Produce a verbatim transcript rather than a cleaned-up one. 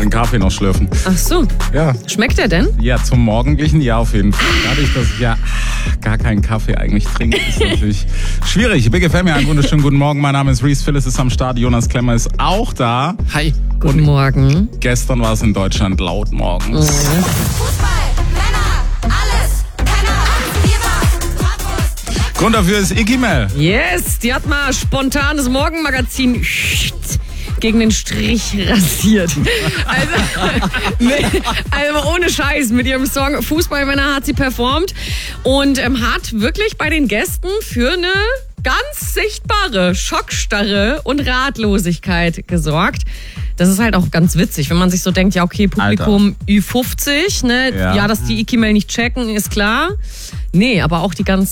den Kaffee noch schlürfen. Ach so. Ja. Schmeckt der denn? Ja, zum Morgendlichen ja auf jeden Fall. Dadurch, dass ich ja gar keinen Kaffee eigentlich trinke, ist natürlich schwierig. Big F M, ja, einen wunderschönen guten Morgen. Mein Name ist Reese, Phyllis ist am Start, Jonas Klemmer ist auch da. Hi. Guten Und Morgen. Gestern war es in Deutschland laut morgens. Mhm. Grund dafür ist Iggy Mel. Yes, die hat mal spontan das Morgenmagazin gegen den Strich rasiert. Also, mit, also ohne Scheiß, mit ihrem Song Fußballmänner hat sie performt und ähm, hat wirklich bei den Gästen für eine ganz sichtbare Schockstarre und Ratlosigkeit gesorgt. Das ist halt auch ganz witzig, wenn man sich so denkt, ja okay, Publikum Alter. Ü fünfzig, ne? Ja. ja, dass die Iggy Mel nicht checken, ist klar. Nee, aber auch die ganz